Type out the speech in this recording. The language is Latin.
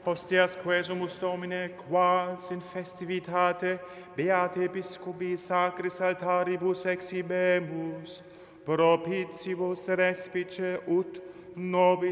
Hostias quesumus Domine, quas in festivitate beate Episcopi sacris altaribus exhibemus, propitiibus respice ut nobis